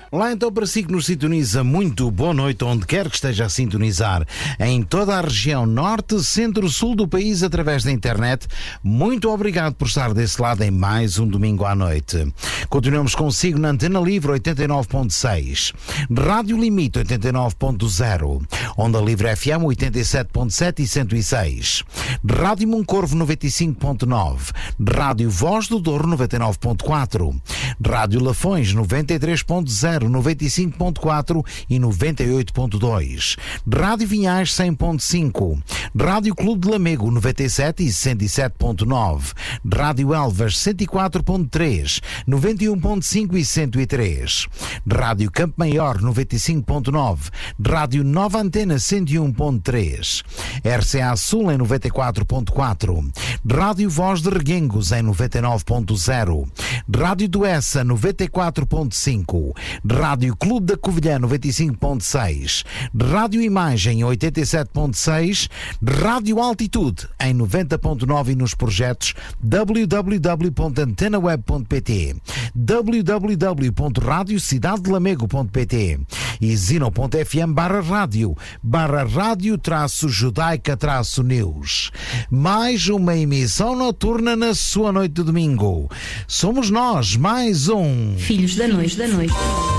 Lá então para si que nos sintoniza, muito boa noite, onde quer que esteja a sintonizar, em toda a região norte, centro, sul do país, através da internet. Muito obrigado por estar desse lado em mais um domingo à noite. Continuamos consigo na Antena Livre 89.6, Rádio Limite 89.0, Onda Livre FM 87.7 e 106, Rádio Moncorvo 95.9, Rádio Voz do Douro 99.4, Rádio Lafões 93.0, 95.4 e 98.2, Rádio Vinhais 100.5, Rádio Clube de Lamego 97 e 107.9, Rádio Elvas 104.3, 91.5 e 103, Rádio Campo Maior 95.9, Rádio Nova Antena 101.3, RCA Sul em 94.4, Rádio Voz de Reguengos em 99.0, Rádio Duessa 94.5, Rádio Clube da Covilhã 95.6, Rádio Imagem 87.6, Rádio Altitude em 90.9 e nos projetos www.antenaweb.pt, www.radiocidade-lamego.pt e zino.fm/rádio-judaica-news. Mais uma emissão noturna na sua noite de domingo. Somos nós, mais um Filhos da Noite.